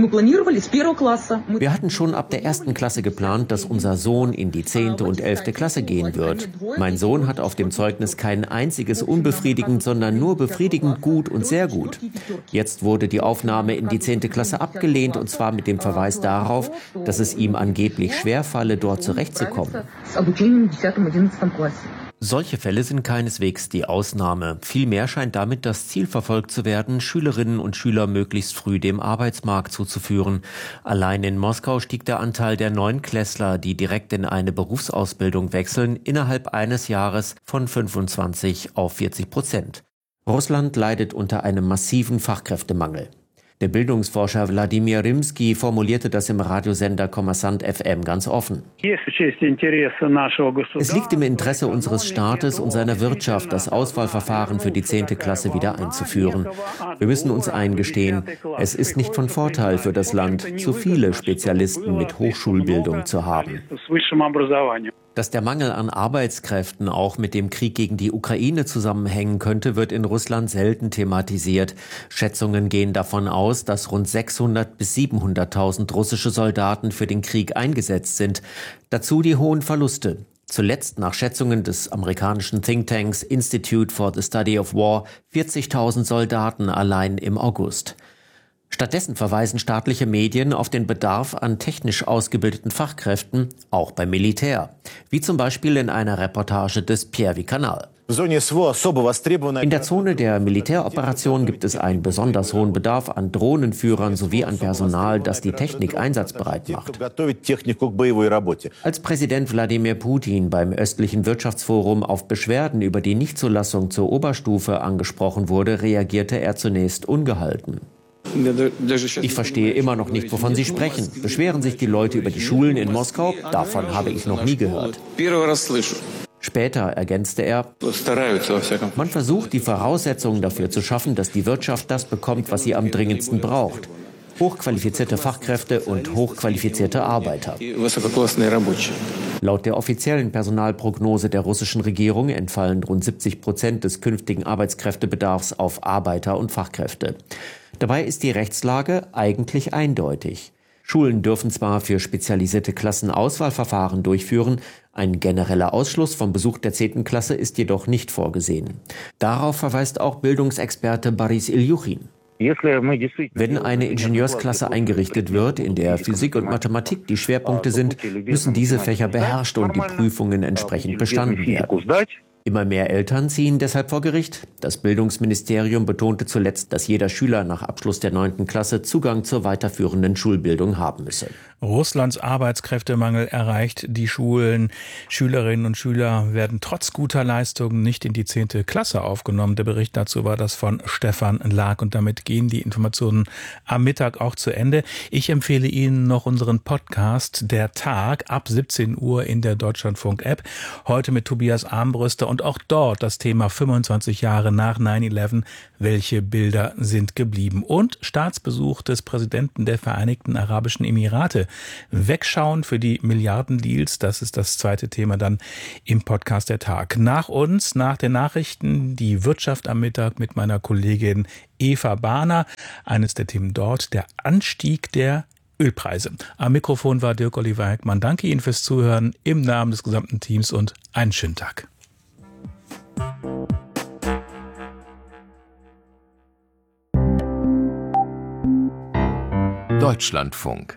Wir hatten schon ab der 1. Klasse geplant, dass unser Sohn in die 10. und 11. Klasse gehen wird. Mein Sohn hat auf dem Zeugnis kein einziges unbefriedigend, sondern nur befriedigend gut und sehr gut. Jetzt wurde die Aufnahme in die 10. Klasse abgelehnt, und zwar mit dem Verweis darauf, dass es ihm angeblich schwerfalle, dort zurechtzukommen. Solche Fälle sind keineswegs die Ausnahme. Vielmehr scheint damit das Ziel verfolgt zu werden, Schülerinnen und Schüler möglichst früh dem Arbeitsmarkt zuzuführen. Allein in Moskau stieg der Anteil der Neunklässler, die direkt in eine Berufsausbildung wechseln, innerhalb eines Jahres von 25 auf 40%. Russland leidet unter einem massiven Fachkräftemangel. Der Bildungsforscher Wladimir Rimsky formulierte das im Radiosender Kommersant FM ganz offen. Es liegt im Interesse unseres Staates und seiner Wirtschaft, das Auswahlverfahren für die 10. Klasse wieder einzuführen. Wir müssen uns eingestehen, es ist nicht von Vorteil für das Land, zu viele Spezialisten mit Hochschulbildung zu haben. Dass der Mangel an Arbeitskräften auch mit dem Krieg gegen die Ukraine zusammenhängen könnte, wird in Russland selten thematisiert. Schätzungen gehen davon aus, dass rund 600.000 bis 700.000 russische Soldaten für den Krieg eingesetzt sind. Dazu die hohen Verluste. Zuletzt nach Schätzungen des amerikanischen Thinktanks Institute for the Study of War 40.000 Soldaten allein im August. Stattdessen verweisen staatliche Medien auf den Bedarf an technisch ausgebildeten Fachkräften, auch beim Militär, wie zum Beispiel in einer Reportage des Первый канал. In der Zone der Militäroperation gibt es einen besonders hohen Bedarf an Drohnenführern sowie an Personal, das die Technik einsatzbereit macht. Als Präsident Wladimir Putin beim östlichen Wirtschaftsforum auf Beschwerden über die Nichtzulassung zur Oberstufe angesprochen wurde, reagierte er zunächst ungehalten. Ich verstehe immer noch nicht, wovon Sie sprechen. Beschweren sich die Leute über die Schulen in Moskau? Davon habe ich noch nie gehört. Später ergänzte er, man versucht, die Voraussetzungen dafür zu schaffen, dass die Wirtschaft das bekommt, was sie am dringendsten braucht. Hochqualifizierte Fachkräfte und hochqualifizierte Arbeiter. Laut der offiziellen Personalprognose der russischen Regierung entfallen rund 70% des künftigen Arbeitskräftebedarfs auf Arbeiter und Fachkräfte. Dabei ist die Rechtslage eigentlich eindeutig. Schulen dürfen zwar für spezialisierte Klassen Auswahlverfahren durchführen, ein genereller Ausschluss vom Besuch der 10. Klasse ist jedoch nicht vorgesehen. Darauf verweist auch Bildungsexperte Boris Iljuchin. Wenn eine Ingenieursklasse eingerichtet wird, in der Physik und Mathematik die Schwerpunkte sind, müssen diese Fächer beherrscht und die Prüfungen entsprechend bestanden werden. Immer mehr Eltern ziehen deshalb vor Gericht. Das Bildungsministerium betonte zuletzt, dass jeder Schüler nach Abschluss der 9. Klasse Zugang zur weiterführenden Schulbildung haben müsse. Russlands Arbeitskräftemangel erreicht die Schulen. Schülerinnen und Schüler werden trotz guter Leistungen nicht in die 10. Klasse aufgenommen. Der Bericht dazu war das von Stefan Lack. Und damit gehen die Informationen am Mittag auch zu Ende. Ich empfehle Ihnen noch unseren Podcast Der Tag ab 17 Uhr in der Deutschlandfunk-App. Heute mit Tobias Armbrüster und auch dort das Thema 25 Jahre nach 9/11. Welche Bilder sind geblieben? Und Staatsbesuch des Präsidenten der Vereinigten Arabischen Emirate. Wegschauen für die Milliardendeals, das ist das zweite Thema dann im Podcast Der Tag. Nach uns, nach den Nachrichten, die Wirtschaft am Mittag mit meiner Kollegin Eva Bahner. Eines der Themen dort, der Anstieg der Ölpreise. Am Mikrofon war Dirk Oliver Heckmann. Danke Ihnen fürs Zuhören im Namen des gesamten Teams und einen schönen Tag. Deutschlandfunk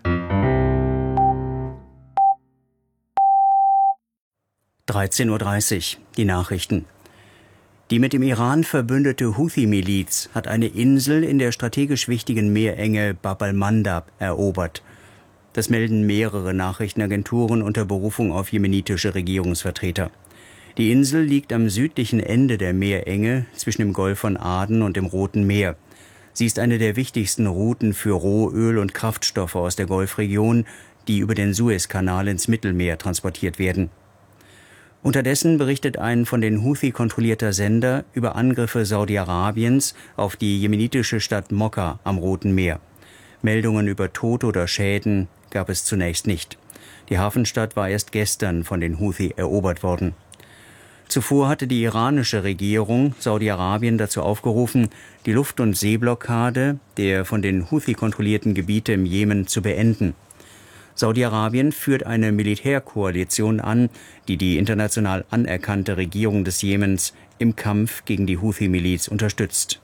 13:30 Uhr, die Nachrichten. Die mit dem Iran verbündete Houthi-Miliz hat eine Insel in der strategisch wichtigen Meerenge Bab al-Mandab erobert. Das melden mehrere Nachrichtenagenturen unter Berufung auf jemenitische Regierungsvertreter. Die Insel liegt am südlichen Ende der Meerenge zwischen dem Golf von Aden und dem Roten Meer. Sie ist eine der wichtigsten Routen für Rohöl und Kraftstoffe aus der Golfregion, die über den Suezkanal ins Mittelmeer transportiert werden. Unterdessen berichtet ein von den Houthi kontrollierter Sender über Angriffe Saudi-Arabiens auf die jemenitische Stadt Mokka am Roten Meer. Meldungen über Tote oder Schäden gab es zunächst nicht. Die Hafenstadt war erst gestern von den Houthi erobert worden. Zuvor hatte die iranische Regierung Saudi-Arabien dazu aufgerufen, die Luft- und Seeblockade der von den Houthi kontrollierten Gebiete im Jemen zu beenden. Saudi-Arabien führt eine Militärkoalition an, die die international anerkannte Regierung des Jemens im Kampf gegen die Houthi-Miliz unterstützt.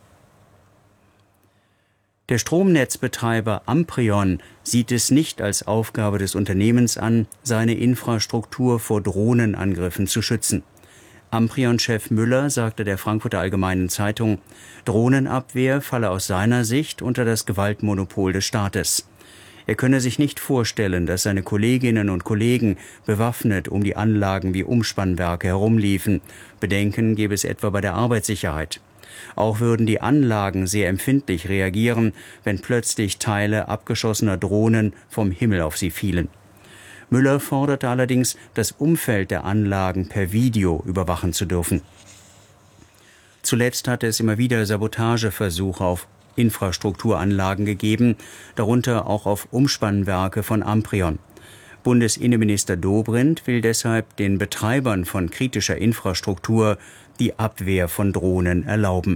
Der Stromnetzbetreiber Amprion sieht es nicht als Aufgabe des Unternehmens an, seine Infrastruktur vor Drohnenangriffen zu schützen. Amprion-Chef Müller sagte der Frankfurter Allgemeinen Zeitung, Drohnenabwehr falle aus seiner Sicht unter das Gewaltmonopol des Staates. Er könne sich nicht vorstellen, dass seine Kolleginnen und Kollegen bewaffnet um die Anlagen wie Umspannwerke herumliefen. Bedenken gäbe es etwa bei der Arbeitssicherheit. Auch würden die Anlagen sehr empfindlich reagieren, wenn plötzlich Teile abgeschossener Drohnen vom Himmel auf sie fielen. Müller forderte allerdings, das Umfeld der Anlagen per Video überwachen zu dürfen. Zuletzt hatte es immer wieder Sabotageversuche auf Infrastrukturanlagen gegeben, darunter auch auf Umspannwerke von Amprion. Bundesinnenminister Dobrindt will deshalb den Betreibern von kritischer Infrastruktur die Abwehr von Drohnen erlauben.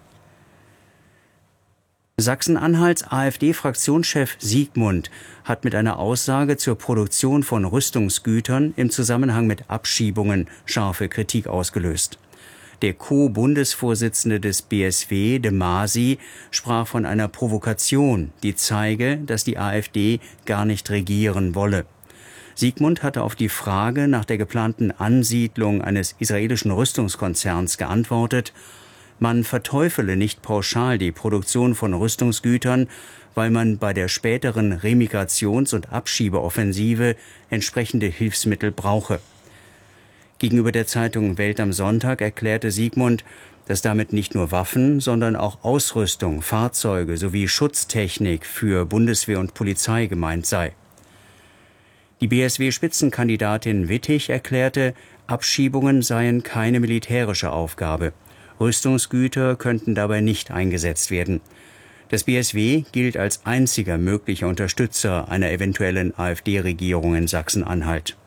Sachsen-Anhalts AfD-Fraktionschef Siegmund hat mit einer Aussage zur Produktion von Rüstungsgütern im Zusammenhang mit Abschiebungen scharfe Kritik ausgelöst. Der Co-Bundesvorsitzende des BSW, de Masi, sprach von einer Provokation, die zeige, dass die AfD gar nicht regieren wolle. Siegmund hatte auf die Frage nach der geplanten Ansiedlung eines israelischen Rüstungskonzerns geantwortet, man verteufele nicht pauschal die Produktion von Rüstungsgütern, weil man bei der späteren Remigrations- und Abschiebeoffensive entsprechende Hilfsmittel brauche. Gegenüber der Zeitung Welt am Sonntag erklärte Siegmund, dass damit nicht nur Waffen, sondern auch Ausrüstung, Fahrzeuge sowie Schutztechnik für Bundeswehr und Polizei gemeint sei. Die BSW-Spitzenkandidatin Wittig erklärte, Abschiebungen seien keine militärische Aufgabe. Rüstungsgüter könnten dabei nicht eingesetzt werden. Das BSW gilt als einziger möglicher Unterstützer einer eventuellen AfD-Regierung in Sachsen-Anhalt.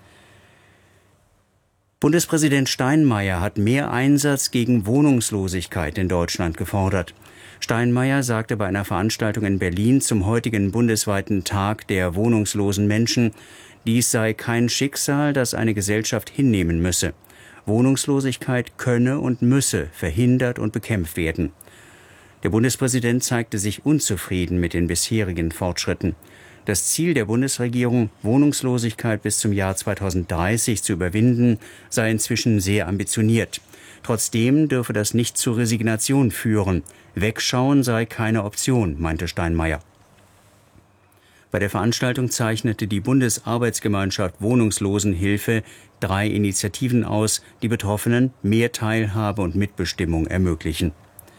Bundespräsident Steinmeier hat mehr Einsatz gegen Wohnungslosigkeit in Deutschland gefordert. Steinmeier sagte bei einer Veranstaltung in Berlin zum heutigen bundesweiten Tag der wohnungslosen Menschen, dies sei kein Schicksal, das eine Gesellschaft hinnehmen müsse. Wohnungslosigkeit könne und müsse verhindert und bekämpft werden. Der Bundespräsident zeigte sich unzufrieden mit den bisherigen Fortschritten. Das Ziel der Bundesregierung, Wohnungslosigkeit bis zum Jahr 2030 zu überwinden, sei inzwischen sehr ambitioniert. Trotzdem dürfe das nicht zur Resignation führen. Wegschauen sei keine Option, meinte Steinmeier. Bei der Veranstaltung zeichnete die Bundesarbeitsgemeinschaft Wohnungslosenhilfe 3 Initiativen aus, die Betroffenen mehr Teilhabe und Mitbestimmung ermöglichen.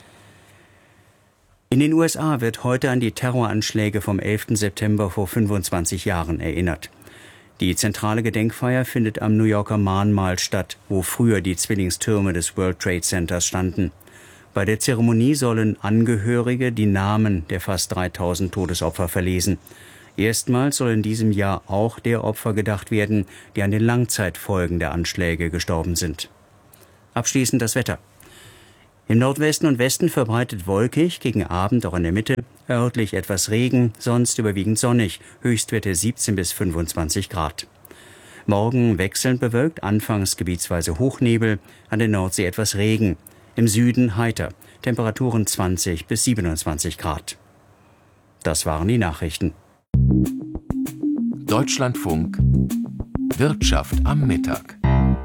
In den USA wird heute an die Terroranschläge vom 11. September vor 25 Jahren erinnert. Die zentrale Gedenkfeier findet am New Yorker Mahnmal statt, wo früher die Zwillingstürme des World Trade Centers standen. Bei der Zeremonie sollen Angehörige die Namen der fast 3000 Todesopfer verlesen. Erstmals soll in diesem Jahr auch der Opfer gedacht werden, die an den Langzeitfolgen der Anschläge gestorben sind. Abschließend das Wetter. Im Nordwesten und Westen verbreitet wolkig, gegen Abend auch in der Mitte, örtlich etwas Regen, sonst überwiegend sonnig, Höchstwerte 17 bis 25 Grad. Morgen wechselnd bewölkt, anfangs gebietsweise Hochnebel, an der Nordsee etwas Regen, im Süden heiter, Temperaturen 20 bis 27 Grad. Das waren die Nachrichten. Deutschlandfunk Wirtschaft am Mittag.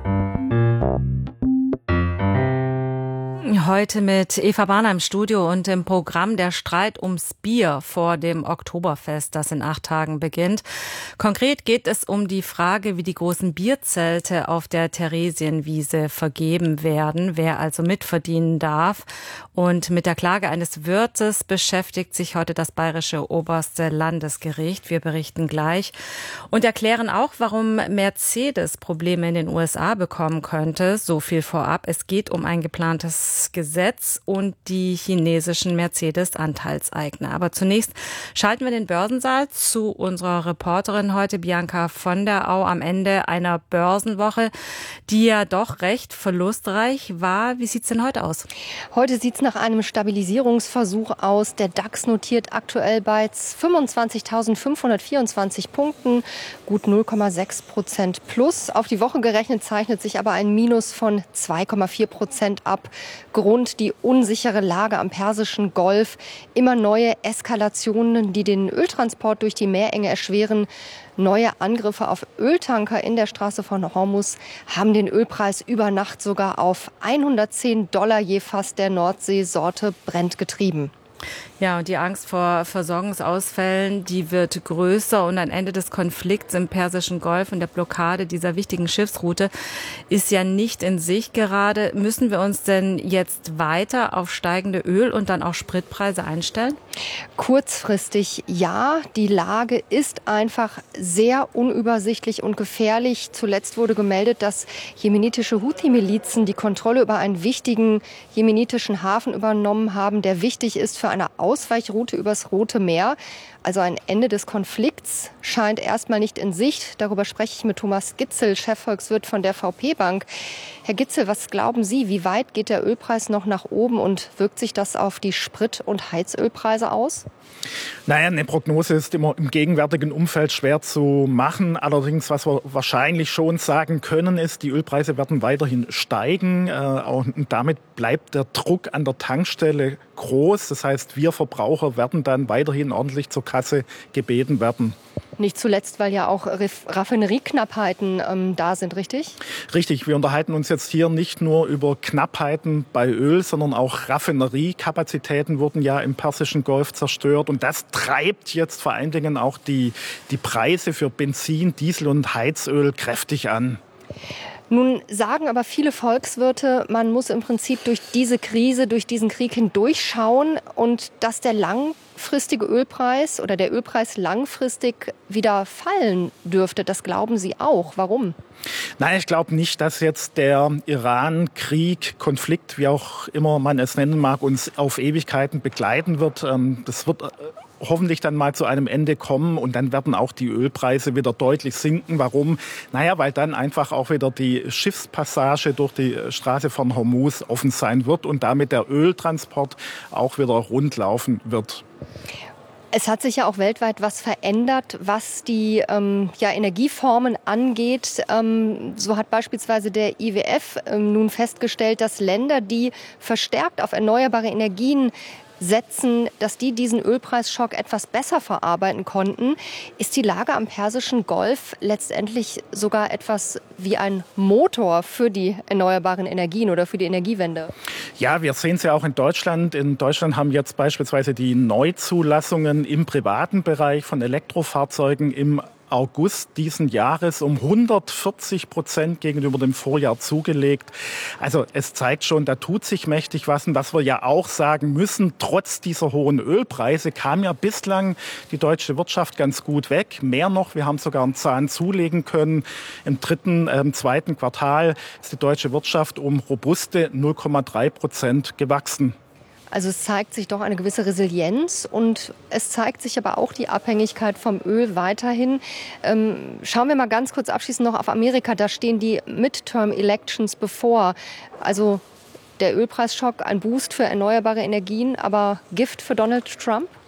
Heute mit Eva Bahner im Studio und im Programm der Streit ums Bier vor dem Oktoberfest, das in 8 Tagen beginnt. Konkret geht es um die Frage, wie die großen Bierzelte auf der Theresienwiese vergeben werden, wer also mitverdienen darf. Und mit der Klage eines Wirtes beschäftigt sich heute das Bayerische Oberste Landesgericht. Wir berichten gleich und erklären auch, warum Mercedes Probleme in den USA bekommen könnte. So viel vorab. Es geht um ein geplantes Gesetz und die chinesischen Mercedes-Anteilseigner. Aber zunächst schalten wir den Börsensaal zu unserer Reporterin heute, Bianca von der Au, am Ende einer Börsenwoche, die ja doch recht verlustreich war. Wie sieht's denn heute aus? Heute sieht's nach einem Stabilisierungsversuch aus. Der DAX notiert aktuell bei 25.524 Punkten, gut 0,6% plus. Auf die Woche gerechnet zeichnet sich aber ein Minus von 2,4% ab. Grund die unsichere Lage am Persischen Golf, immer neue Eskalationen, die den Öltransport durch die Meerenge erschweren. Neue Angriffe auf Öltanker in der Straße von Hormuz haben den Ölpreis über Nacht sogar auf $110 je Fass der Nordseesorte Brent getrieben. Ja, und die Angst vor Versorgungsausfällen, die wird größer und ein Ende des Konflikts im Persischen Golf und der Blockade dieser wichtigen Schiffsroute ist ja nicht in Sicht gerade. Müssen wir uns denn jetzt weiter auf steigende Öl- und dann auch Spritpreise einstellen? Kurzfristig ja. Die Lage ist einfach sehr unübersichtlich und gefährlich. Zuletzt wurde gemeldet, dass jemenitische Houthi-Milizen die Kontrolle über einen wichtigen jemenitischen Hafen übernommen haben, der wichtig ist für eine Ausweichroute übers Rote Meer. Also ein Ende des Konflikts scheint erstmal nicht in Sicht. Darüber spreche ich mit Thomas Gitzel, Chefvolkswirt von der VP Bank. Herr Gitzel, was glauben Sie, wie weit geht der Ölpreis noch nach oben und wirkt sich das auf die Sprit- und Heizölpreise aus? Naja, eine Prognose ist immer im gegenwärtigen Umfeld schwer zu machen. Allerdings, was wir wahrscheinlich schon sagen können, ist, die Ölpreise werden weiterhin steigen. Und damit bleibt der Druck an der Tankstelle groß. Das heißt, wir Verbraucher werden dann weiterhin ordentlich zur Kasse gebeten werden. Nicht zuletzt, weil ja auch Raffinerieknappheiten da sind, richtig? Richtig, wir unterhalten uns jetzt hier nicht nur über Knappheiten bei Öl, sondern auch Raffineriekapazitäten wurden ja im Persischen Golf zerstört. Und das treibt jetzt vor allen Dingen auch die Preise für Benzin, Diesel und Heizöl kräftig an. Nun sagen aber viele Volkswirte, man muss im Prinzip durch diese Krise, durch diesen Krieg hindurchschauen und dass der langfristige Ölpreis oder der Ölpreis langfristig wieder fallen dürfte. Das glauben Sie auch. Warum? Nein, ich glaube nicht, dass jetzt der Iran-Krieg, Konflikt, wie auch immer man es nennen mag, uns auf Ewigkeiten begleiten wird. Das wird hoffentlich dann mal zu einem Ende kommen und dann werden auch die Ölpreise wieder deutlich sinken. Warum? Naja, weil dann einfach auch wieder die Schiffspassage durch die Straße von Hormuz offen sein wird und damit der Öltransport auch wieder rund laufen wird. Es hat sich ja auch weltweit was verändert, was die Energieformen angeht. So hat beispielsweise der IWF nun festgestellt, dass Länder, die verstärkt auf erneuerbare Energien setzen, dass die diesen Ölpreisschock etwas besser verarbeiten konnten. Ist die Lage am Persischen Golf letztendlich sogar etwas wie ein Motor für die erneuerbaren Energien oder für die Energiewende? Ja, wir sehen es ja auch in Deutschland. In Deutschland haben jetzt beispielsweise die Neuzulassungen im privaten Bereich von Elektrofahrzeugen im August diesen Jahres um 140% gegenüber dem Vorjahr zugelegt. Also es zeigt schon, da tut sich mächtig was. Und was wir ja auch sagen müssen, trotz dieser hohen Ölpreise kam ja bislang die deutsche Wirtschaft ganz gut weg. Mehr noch, wir haben sogar einen Zahn zulegen können. Im zweiten Quartal ist die deutsche Wirtschaft um robuste 0,3% gewachsen. Also es zeigt sich doch eine gewisse Resilienz und es zeigt sich aber auch die Abhängigkeit vom Öl weiterhin. Schauen wir mal ganz kurz abschließend noch auf Amerika. Da stehen die Midterm Elections bevor. Also Der Ölpreisschock, ein Boost für erneuerbare Energien, aber Gift für Donald Trump?